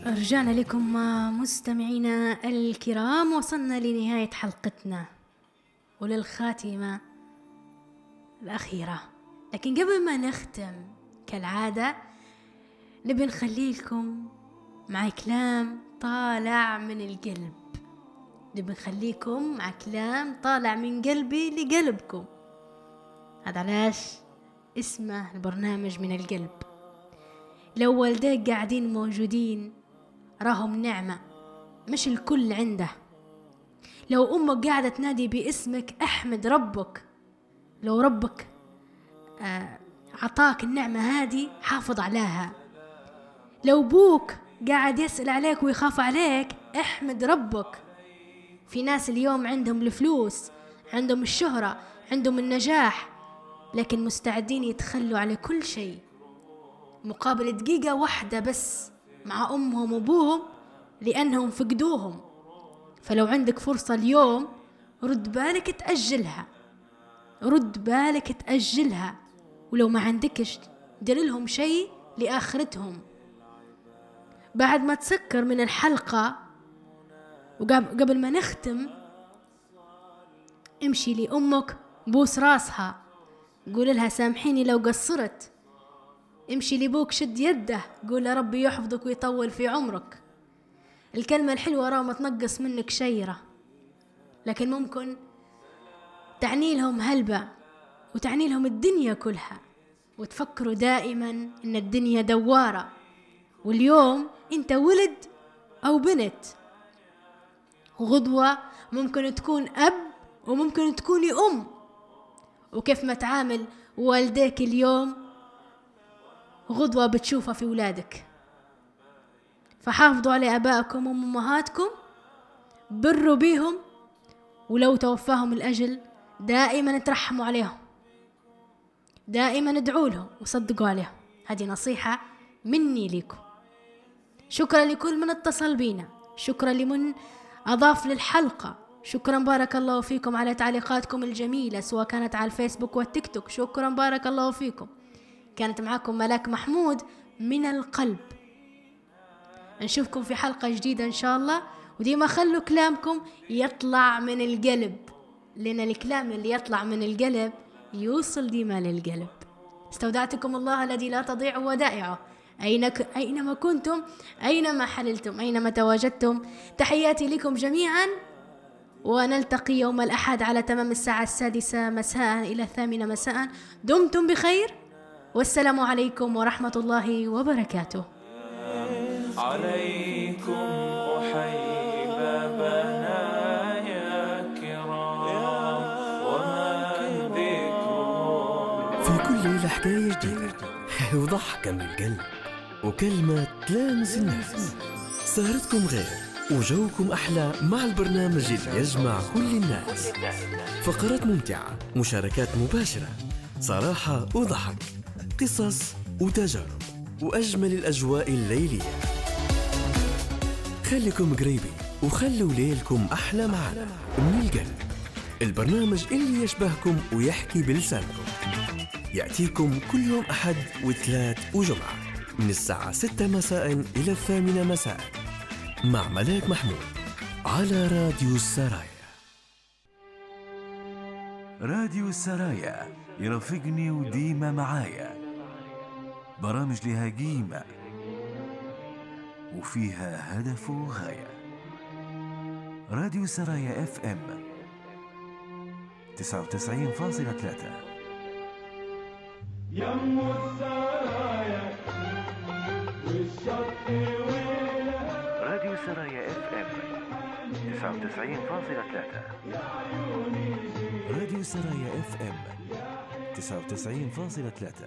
رجعنا لكم مستمعينا الكرام، وصلنا لنهاية حلقتنا وللخاتمة الأخيرة. لكن قبل ما نختم كالعادة نبي نخلي لكم مع كلام طالع من القلب. نبي نخليكم مع كلام طالع من قلبي لقلبكم. هذا علاش اسمه البرنامج من القلب. لو والديك قاعدين موجودين راهم نعمة مش الكل عنده. لو أمك قاعدة تنادي باسمك احمد ربك. لو ربك عطاك النعمة هذه حافظ عليها. لو بوك قاعد يسأل عليك ويخاف عليك احمد ربك. في ناس اليوم عندهم الفلوس، عندهم الشهرة، عندهم النجاح، لكن مستعدين يتخلوا على كل شيء مقابل دقيقة واحدة بس مع أمهم وأبوهم لأنهم فقدوهم. فلو عندك فرصة اليوم رد بالك تأجلها، ولو ما عندكش دير لهم شيء لآخرتهم. بعد ما تسكر من الحلقة وقبل ما نختم امشي لأمك بوس راسها، قول لها سامحيني لو قصرت. امشي لبوك شد يده، قول ربي يحفظك ويطول في عمرك. الكلمة الحلوة راه ما تنقص منك شيرة، لكن ممكن تعني لهم هلبة وتعني لهم الدنيا كلها. وتفكروا دائما ان الدنيا دوارة، واليوم انت ولد او بنت. غدوة ممكن تكون اب وممكن تكوني ام، وكيف ما تعامل والديك اليوم غدوة بتشوفها في ولادك. فحافظوا على آبائكم وأمهاتكم، بروا بيهم، ولو توفاهم الأجل دائما ترحموا عليهم، دائما ادعوا لهم وصدقوا عليهم. هذه نصيحة مني لكم. شكرا لكل من اتصل بينا، شكرا لمن أضاف للحلقة، شكرا بارك الله فيكم على تعليقاتكم الجميلة سواء كانت على الفيسبوك والتيك توك. شكرا بارك الله فيكم. كانت معكم ملاك محمود من القلب. نشوفكم في حلقة جديدة إن شاء الله، وديما خلوا كلامكم يطلع من القلب، لأن الكلام اللي يطلع من القلب يوصل ديما للقلب. استودعتكم الله الذي لا تضيع ودائعه أينما كنتم، أينما حللتم، أينما تواجدتم. تحياتي لكم جميعا، ونلتقي يوم الأحد على تمام الساعة 6 مساء إلى 8 مساء. دمتم بخير، والسلام عليكم ورحمة الله وبركاته. عليكم أحيي بابنا يا كرام، وما بكم في كل ليلة حكاية جديدة وضحكة من القلب وكلمة تلامس النفس. سهرتكم غير وجوكم أحلى مع البرنامج اللي يجمع كل الناس. فقرات ممتعة، مشاركات مباشرة، صراحة وضحك، قصص وتجارب، وأجمل الأجواء الليلية. خليكم قريبين وخلوا ليلكم أحلى معنا من القلب. البرنامج اللي يشبهكم ويحكي بلسانكم يأتيكم كل يوم أحد وثلاث وجمعة من الساعة 6 مساء إلى 8 مساء مع ملاك محمود على راديو السرايا. راديو السرايا يرافقني وديما معايا. برامج لها قيمة وفيها هدف وغاية. راديو سرايا FM 99.3. يم السرايا والشط ويلها. راديو سرايا FM 99.3. راديو سرايا FM 99.3.